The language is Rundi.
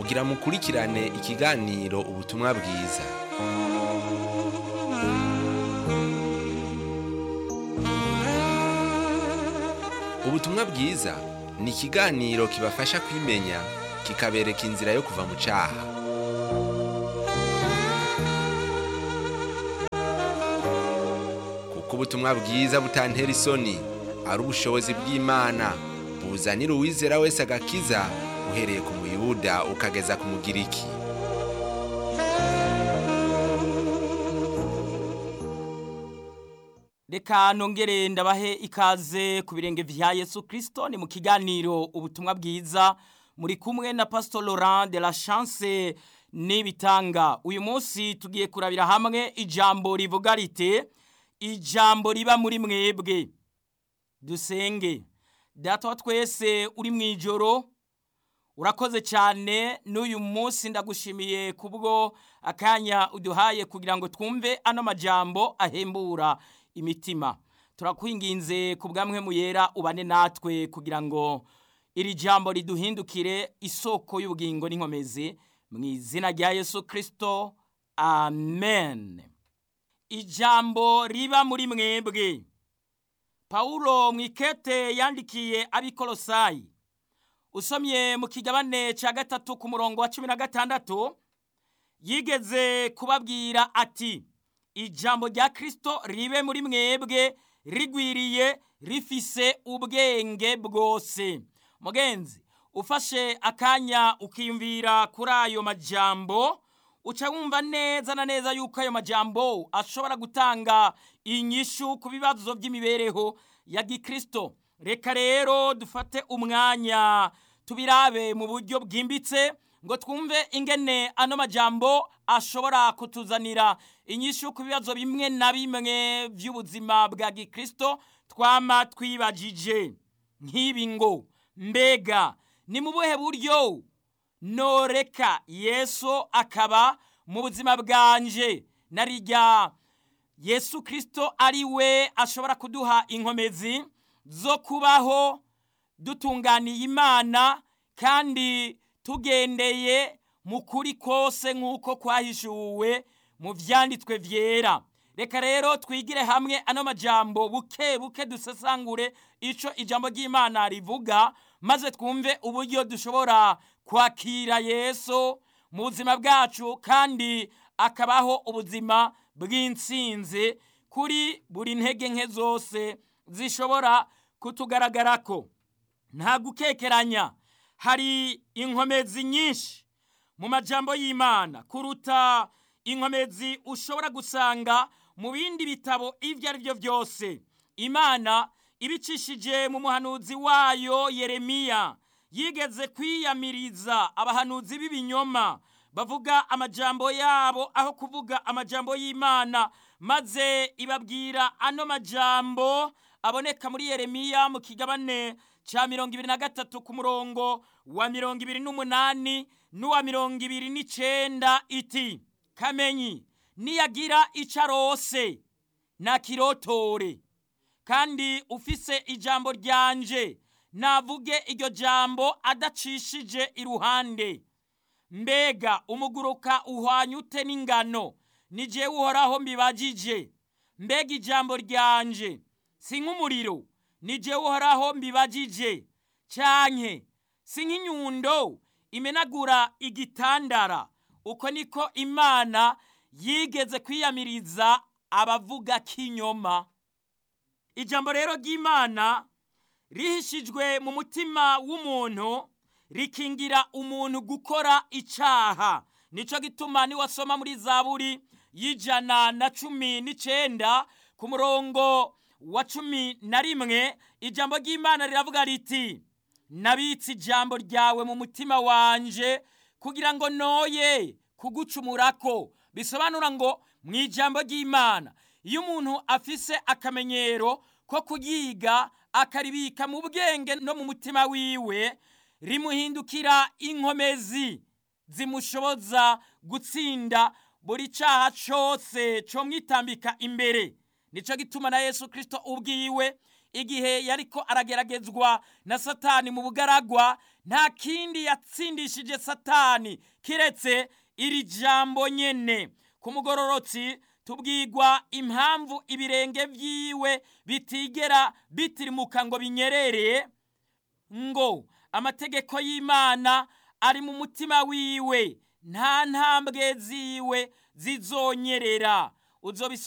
kugira mukurikirane ikiganiro ubutumwa bwiza. Ubutumwa bwiza ni ikiganiro kibafasha kwimenya, kikabereka inzira yo kuva mu cyaha. Kuko ubutumwa bwiza butantera isoni, ari ubushobozi bw'Imana, buzanira uwizera wese agakiza, uhereye ku Muyuda ukageza ku Mugiriki. Reka nongere ndabahe ikaze ku birenge vya Yesu Kristo, ni mu kiganiro ubutumwa bwiza, muri kumwe na Pastor Laurent de la Chance Nibitanga. Uyu munsi tugiye kurabira hamwe ijambo rivuga rite, ijambo riba muri mwebwe. Dusenge. Data wa twese uri mwijoro, urakoze cyane, n'uyu munsi ndagushimiye kubwo akanya uduhaye kugira ngo twumve ano majambo ahembura imitima. Turakwinginze kubwamwe muyera ubane natwe kugira ngo iri jambo riduhindukire isoko y'ubugingo n'inkomezi, mu izina rya Yesu Kristo, amen. Ijambo riba muri mwebwe. Paulo mwikete yandikiye abikolosayi, usomye mu kigabane ca 3 ku murongo wa 16, yigeze kubabwira ati, ijambo rya Kristo ribe muri mwebwe rigwiriye, rifise ubwenge bwose. Mugenzi, ufashe akanya ukiyumvira kuri ayo majambo, uca wumva neza na neza yuko ayo majambo ashobora gutanga inyishu ku bibazo by'imibereho ya Gikristo. Reka rero dufate umwanya tubirabe mu buryo bwimbitse, ngo twumve ingene ano majambo ashobora kutuzanira inyishu ku bibazo bimwe na bimwe by'ubuzima bwa Gikristo twama twibajije. Nk'ibi ngo, mbega ni mu buhe buryo noreka Yesu akaba mu buzima bwanje? Narirya Yesu Kristo ari we ashobora kuduha inkomezi zo kubaho dutunganiye Imana kandi tugendeye mu kuri kose nk'uko kwahishuwe mu vyanditswe vyera. Reka rero twigire hamwe ano majambo buke buke, dusesangure ico ijambo ry'Imana rivuga, maze twumve uburyo dushobora kwakira Yesu mu buzima bwacu kandi akabaho ubuzima bw'intsinzi kuri buri ntege nke zose zishobora kutugaragarako. Nta gukekeranya, hari inkomezi nyinshi mu majambo y'Imana kuruta inkomezi ushobora gusanga mu bindi bitabo ivyo ari byo byose. Imana ibicishije mu muhanuzi wayo Yeremiya, yigeze kwiyamiriza abahanuzi b'ibinyoma bavuga amajambo yabo aho kuvuga amajambo y'Imana, maze ibabwira ano majambo aboneka muri Yeremiya mu kigabane ca 23 ku murongo wa 28 n'uwa 29, iti, kamenyi niyagira icarose nakirotore, kandi ufise ijambo ryanje navuge iryo jambo adacishije iruhande. Mbega umuguruka uhwanyute n'ingano, ni jewe Uhoraho mbibajije. Mbega ijambo ryanje si nk'umuriro, ni jewe Uhoraho mbibajije. Canke si nk'inyundo imenagura igitandara. Uko niko Imana yigeze kwiyamiriza abavuga kinyoma. Ijambo rero ry'Imana rihishijwe mu mutima w'umuntu, rikingira umuntu gukora icaha. Nico gituma ni wasoma muri Zaburi y'119 ku murongo wa 11, ijambo ry'Imana riravuga riti, nabitse ijambo ryawe mu mutima wanje kugira ngo noye kugucumurako. Bisobanura ngo mu ijambo ry'Imana, iyo umuntu afise akamenyero ko kuyiga akaribika mu bwenge no mu mutima wiwe, rimuhindukira inkomezi zimushoboza gutsinda buri caha cose co mwitambika imbere. Nico gituma na Yesu Kristo ubwiwe igihe yariko arageragezwa na Satani mu bugaragwa, nta kindi yatsindishije Satani kiretse iri jambo nyene. Ku mugororotsi tubwirwa impamvu ibirenge vyiwe bitigera bitirimuka ngo binyerere, ngo amategeko y'Imana ari mu mutima wiwe, nta ntambwe ziwe zizonyerera.